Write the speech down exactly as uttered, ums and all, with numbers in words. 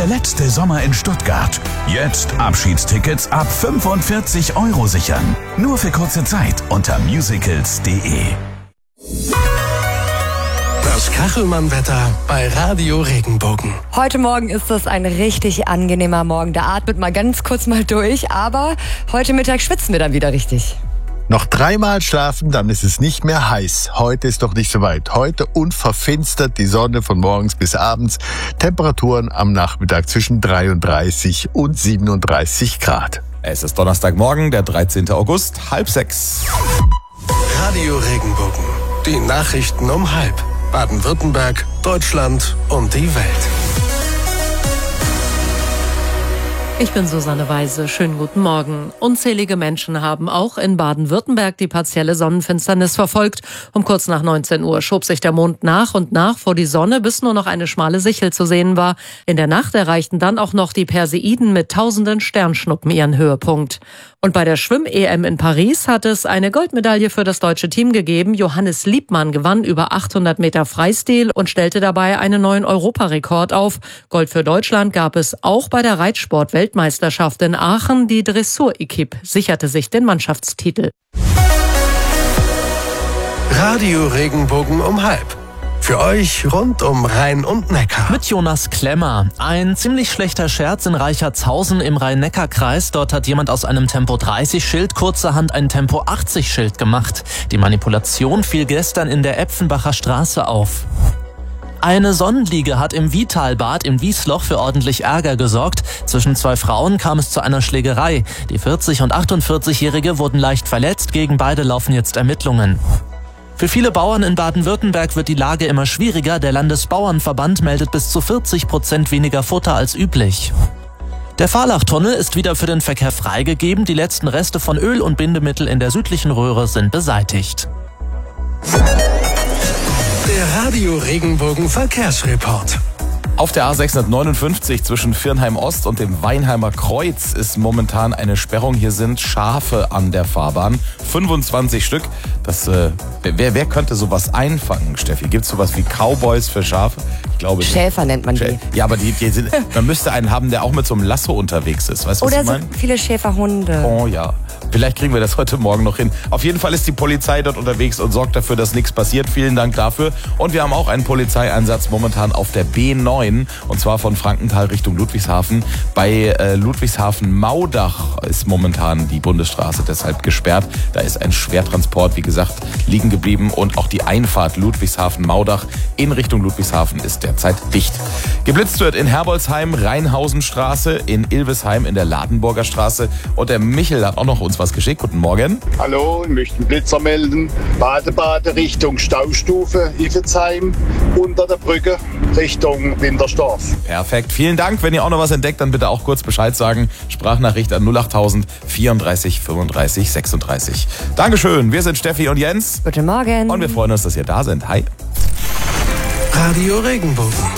Der letzte Sommer in Stuttgart. Jetzt Abschiedstickets ab fünfundvierzig Euro sichern. Nur für kurze Zeit unter musicals punkt de. Das Kachelmann-Wetter bei Radio Regenbogen. Heute Morgen ist das ein richtig angenehmer Morgen. Da atmet mal ganz kurz mal durch, aber heute Mittag schwitzen wir dann wieder richtig. Noch dreimal schlafen, dann ist es nicht mehr heiß. Heute ist doch nicht so weit. Heute unverfinstert die Sonne von morgens bis abends. Temperaturen am Nachmittag zwischen dreiunddreißig und siebenunddreißig Grad. Es ist Donnerstagmorgen, der dreizehnten August, halb sechs. Radio Regenbogen. Die Nachrichten um halb. Baden-Württemberg, Deutschland und die Welt. Ich bin Susanne Weise. Schönen guten Morgen. Unzählige Menschen haben auch in Baden-Württemberg die partielle Sonnenfinsternis verfolgt. Um kurz nach neunzehn Uhr schob sich der Mond nach und nach vor die Sonne, bis nur noch eine schmale Sichel zu sehen war. In der Nacht erreichten dann auch noch die Perseiden mit tausenden Sternschnuppen ihren Höhepunkt. Und bei der Schwimm-E M in Paris hat es eine Goldmedaille für das deutsche Team gegeben. Johannes Liebmann gewann über achthundert Meter Freistil und stellte dabei einen neuen Europarekord auf. Gold für Deutschland gab es auch bei der Reitsport-Weltmeisterschaft in Aachen. Die Dressur-Equipe sicherte sich den Mannschaftstitel. Radio Regenbogen um halb. Für euch rund um Rhein und Neckar. Mit Jonas Klemmer. Ein ziemlich schlechter Scherz in Reichertshausen im Rhein-Neckar-Kreis. Dort hat jemand aus einem Tempo dreißig Schild kurzerhand ein Tempo achtzig Schild gemacht. Die Manipulation fiel gestern in der Epfenbacher Straße auf. Eine Sonnenliege hat im Vitalbad im Wiesloch für ordentlich Ärger gesorgt. Zwischen zwei Frauen kam es zu einer Schlägerei. Die vierzig- und achtundvierzigjährige wurden leicht verletzt. Gegen beide laufen jetzt Ermittlungen. Für viele Bauern in Baden-Württemberg wird die Lage immer schwieriger. Der Landesbauernverband meldet bis zu vierzig Prozent weniger Futter als üblich. Der Fahrlachtunnel ist wieder für den Verkehr freigegeben. Die letzten Reste von Öl und Bindemittel in der südlichen Röhre sind beseitigt. Der Radio Regenbogen Verkehrsreport. Auf der A sechshundertneunundfünfzig zwischen Viernheim Ost und dem Weinheimer Kreuz ist momentan eine Sperrung. Hier sind Schafe an der Fahrbahn. fünfundzwanzig Stück. Das, äh, wer, wer könnte sowas einfangen, Steffi? Gibt es sowas wie Cowboys für Schafe? Ich glaube nicht. Schäfer nennt man die. Ja, aber die, die sind, man müsste einen haben, der auch mit so einem Lasso unterwegs ist. Weißt du, was Oder ich meine? so viele Schäferhunde. Oh ja. Vielleicht kriegen wir das heute Morgen noch hin. Auf jeden Fall ist die Polizei dort unterwegs und sorgt dafür, dass nichts passiert. Vielen Dank dafür. Und wir haben auch einen Polizeieinsatz momentan auf der B neun. Und zwar von Frankenthal Richtung Ludwigshafen. Bei äh, Ludwigshafen-Maudach ist momentan die Bundesstraße deshalb gesperrt. Da ist ein Schwertransport, wie gesagt, liegen geblieben. Und auch die Einfahrt Ludwigshafen-Maudach in Richtung Ludwigshafen ist derzeit dicht. Geblitzt wird in Herbolzheim, Rheinhausenstraße, in Ilvesheim in der Ladenburger Straße. Und der Michel hat auch noch uns was geschickt. Guten Morgen. Hallo, ich möchte einen Blitzer melden. Badebade Richtung Staustufe, Iffezheim, unter der Brücke Richtung Wintersdorf. Perfekt, vielen Dank. Wenn ihr auch noch was entdeckt, dann bitte auch kurz Bescheid sagen. Sprachnachricht an null achttausend vierunddreißig fünfunddreißig sechsunddreißig. Dankeschön, wir sind Steffi und Jens. Guten Morgen. Und wir freuen uns, dass ihr da seid. Hi. Radio Regenbogen.